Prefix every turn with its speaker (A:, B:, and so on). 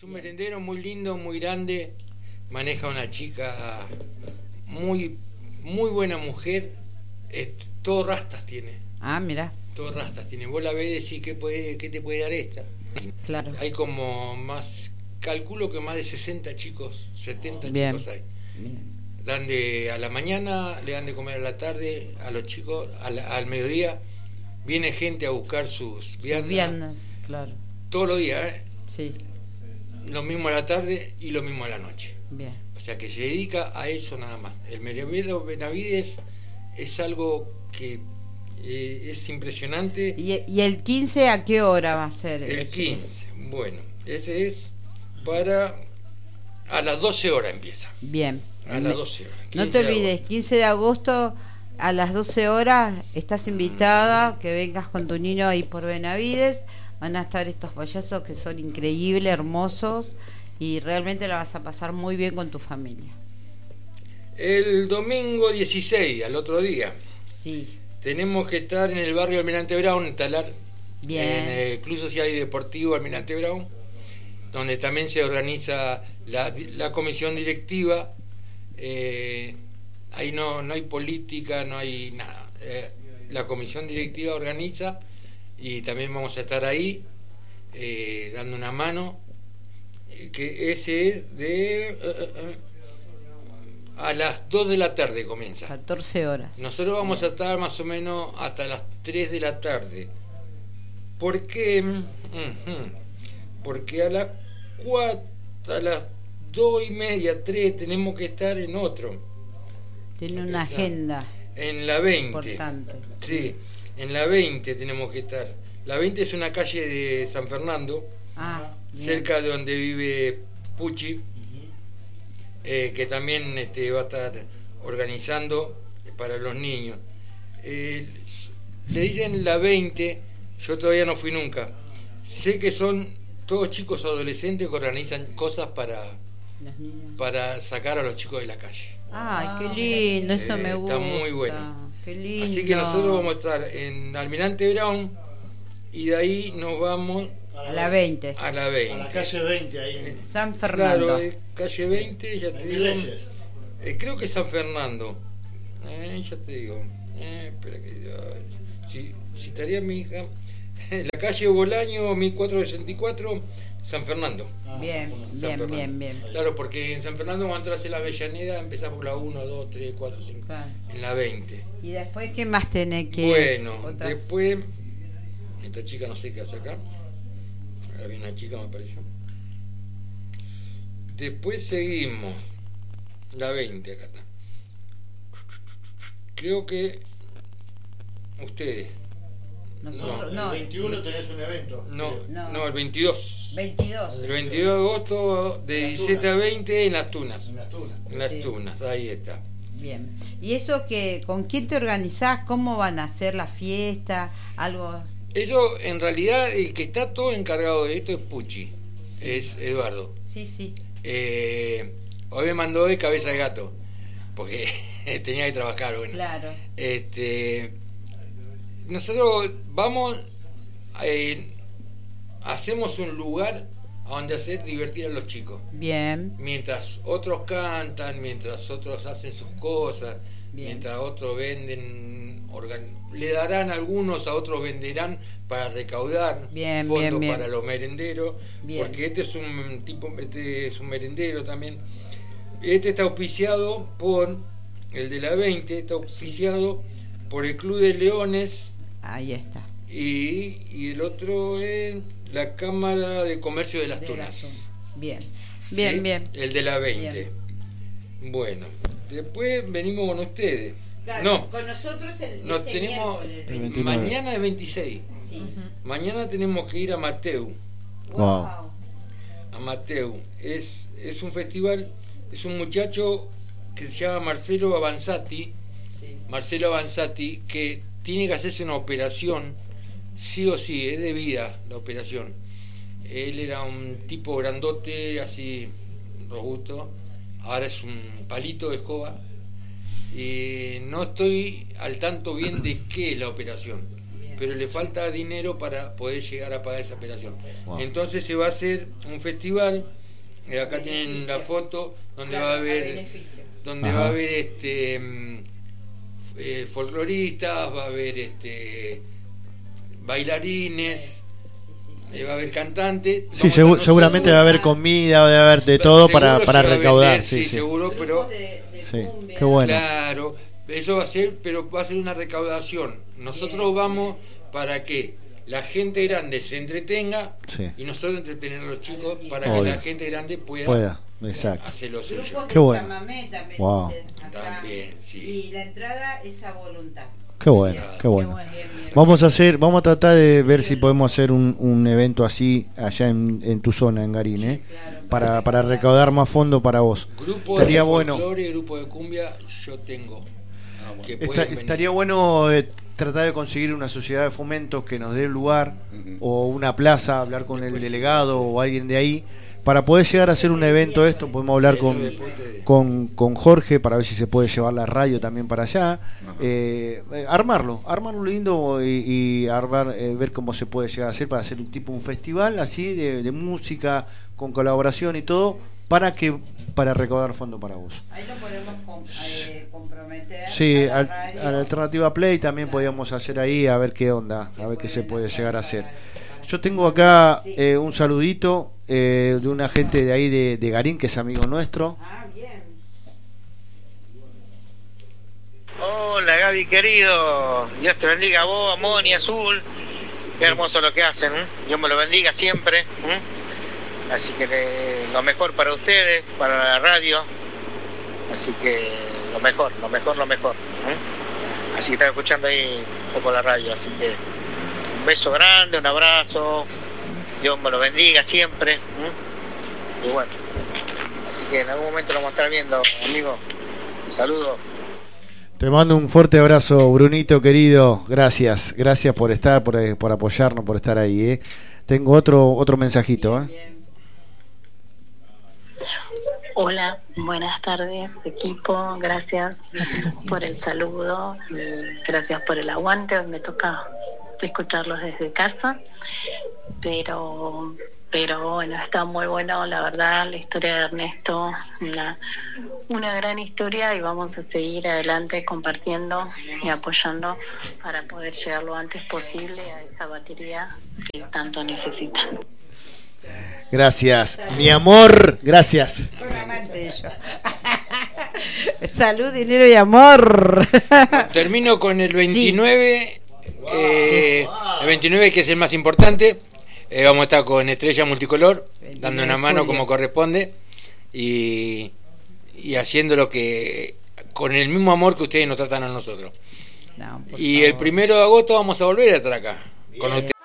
A: un merendero muy lindo, muy grande, maneja una chica muy buena mujer, todo rastas tiene.
B: Ah, mira.
A: Todo rastas tiene. Vos la ves y decís, ¿qué te puede dar esta?
B: Claro.
A: Hay como más, calculo que más de 60 chicos, 70
B: Bien.
A: chicos hay.
B: Bien.
A: Dan a la mañana, le dan de comer a la tarde, a los chicos, al mediodía. Viene gente a buscar sus viandas.
B: Viandas, claro.
A: Todos los días,
B: Sí.
A: Lo mismo a la tarde y lo mismo a la noche.
B: Bien.
A: O sea que se dedica a eso nada más. El merendero Benavides es algo que es impresionante.
B: ¿Y el 15 a qué hora va a ser?
A: El 15, bueno, ese es para... A las 12 horas empieza.
B: Bien.
A: A las 12 horas.
B: No te olvides, 15 de agosto a las 12 horas estás invitada, que vengas con tu niño ahí por Benavides. Van a estar estos payasos que son increíbles, hermosos, y realmente la vas a pasar muy bien con tu familia.
A: El domingo 16, al otro día,
B: Sí.
A: tenemos que estar en el barrio Almirante Brown, instalar
B: Bien.
A: en el Club Social y Deportivo Almirante Brown, donde también se organiza la comisión directiva. Ahí no hay política, no hay nada. La comisión directiva organiza y también vamos a estar ahí dando una mano. Que ese es de... a las 2 de la tarde comienza.
B: 14 horas.
A: Nosotros vamos a estar más o menos hasta las 3 de la tarde. ¿Por qué? Porque a las 4, a las 2:30, 3 tenemos que estar en otro.
B: Tiene una agenda
A: en la 20.
B: importante.
A: Sí, en la 20 tenemos que estar. La 20 es una calle de San Fernando, cerca de donde vive Pucci, que también va a estar organizando para los niños. Le dicen la 20, yo todavía no fui nunca. Sé que son todos chicos adolescentes que organizan cosas para sacar a los chicos de la calle.
B: Ay, qué lindo, eso me gusta.
A: Está muy bueno.
B: Qué lindo.
A: Así que nosotros vamos a estar en Almirante Brown y de ahí nos vamos
B: a la 20.
A: A la 20.
C: A la calle 20 ahí en
B: San Fernando.
A: Claro, calle 20, ya te digo. Creo que es San Fernando. Ya te digo. Espera que si estaría mi hija. La calle Bolaño 1464, San Fernando.
B: Bien, bien.
A: Claro, porque en San Fernando cuando entras en la Avellaneda empezás por la 1, 2, 3, 4, 5. Claro. En la 20.
B: ¿Y después qué más tenés que...?
A: Bueno, después... Esta chica no sé qué hace acá. Había una chica, me pareció. Después seguimos. La 20 acá está. Creo que... Ustedes...
C: Nosotros, no, el 21 tenés un evento.
A: No, el 22.
B: 22.
A: El 22 de agosto de 17 a 20 en Las Tunas. En Las
B: Sí.
A: Tunas, ahí está.
B: Bien. ¿Y eso que con quién te organizás? ¿Cómo van a hacer la fiesta? ¿Algo?
A: Eso, en realidad, el que está todo encargado de esto es Pucci. Sí. Es Eduardo.
B: Sí.
A: Hoy me mandó de cabeza de gato, porque tenía que trabajar, bueno.
B: Claro.
A: Nosotros vamos, hacemos un lugar a donde hacer divertir a los chicos.
B: Bien.
A: Mientras otros cantan, mientras otros hacen sus cosas,
B: Bien.
A: Mientras otros venden, le darán algunos, a otros venderán para recaudar fondos para los merenderos, porque este es un merendero también. Este está auspiciado por, el de la 20, está auspiciado por el Club de Leones.
B: Ahí está.
A: Y el otro es la Cámara de Comercio de Las Tunas.
B: Bien.
A: ¿Sí? El de la 20. Bien. Bueno, después venimos con ustedes.
B: Claro,
A: no,
B: con nosotros
A: tenemos mañana es 26.
B: Sí.
A: Mañana tenemos que ir a Mateu.
B: Wow.
A: A Mateu. Es un festival, es un muchacho que se llama Marcelo Avanzati. Sí. Marcelo Avanzati, que tiene que hacerse una operación, sí o sí, es de vida la operación. Él era un tipo grandote, así, robusto, ahora es un palito de escoba, y no estoy al tanto bien de qué es la operación. pero le falta dinero para poder llegar a pagar esa operación.
D: Wow.
A: Entonces se va a hacer un festival, acá tienen la foto, donde va a haber folcloristas, va a haber bailarines, va a haber cantantes.
D: Sí, seguramente va a haber comida, va a haber de todo para recaudar.
A: Sí, seguro, pero
D: sí, qué bueno.
A: Claro, eso va a ser, pero va a ser una recaudación. Nosotros vamos para que la gente grande se entretenga,
D: sí,
A: y nosotros entretener a los chicos para
D: obvio,
A: que la gente grande pueda
D: exacto,
A: hacer lo suyo.
D: Qué bueno.
B: Chamamé también,
D: Wow.
A: También, sí.
B: Y la entrada es a voluntad.
D: Qué bueno, qué bueno.
B: Bien.
D: Vamos a tratar de ver si podemos hacer un evento así allá en tu zona, en Garín,
B: Sí, claro.
D: para recaudar más fondos para vos.
A: Grupo
D: Estaría
A: de
D: bueno.
A: folclore, grupo de cumbia, yo tengo. Que pueden venir.
D: Estaría bueno tratar de conseguir una sociedad de fomentos que nos dé un lugar o una plaza, hablar con el delegado o alguien de ahí para poder llegar a hacer un evento de esto. Podemos hablar con Jorge para ver si se puede llevar la radio también para allá, armarlo lindo y armar, ver cómo se puede llegar a hacer para hacer un festival así de música con colaboración y todo para recaudar fondos para vos.
B: Ahí lo podemos comprometer.
D: Sí,
B: a
D: a
B: la radio.
D: la Alternativa Play también podíamos hacer ahí, a ver qué onda, a ver qué se puede llegar a hacer. Yo tengo acá un saludito de una gente de ahí de Garín, que es amigo nuestro.
B: Ah, bien.
E: Hola Gaby querido, Dios te bendiga a vos, a Moni, Azul, qué hermoso lo que hacen, Dios me lo bendiga siempre, así que lo mejor para ustedes, para la radio, así que lo mejor, así que están escuchando ahí un poco la radio, así que un beso grande, un abrazo, Dios me lo bendiga siempre, y bueno, así que en algún momento lo vamos a estar viendo, amigo, saludos.
D: Te mando un fuerte abrazo, Brunito querido. Gracias por estar, por apoyarnos, por estar ahí. Tengo otro mensajito.
F: Hola, buenas tardes, equipo. Gracias por el saludo, gracias por el aguante. Me toca escucharlos desde casa, pero bueno, está muy bueno, la verdad, la historia de Ernesto, una gran historia, y vamos a seguir adelante compartiendo y apoyando para poder llegar lo antes posible a esa batería que tanto necesitan.
D: Gracias, mi amor, gracias.
B: Solamente yo. Salud, dinero y amor.
A: Termino con el 29, el 29 que es el más importante. Vamos a estar con Estrella Multicolor, dando una mano como corresponde y haciendo lo que con el mismo amor que ustedes nos tratan a nosotros. Y el 1 de agosto vamos a volver a estar acá con ustedes.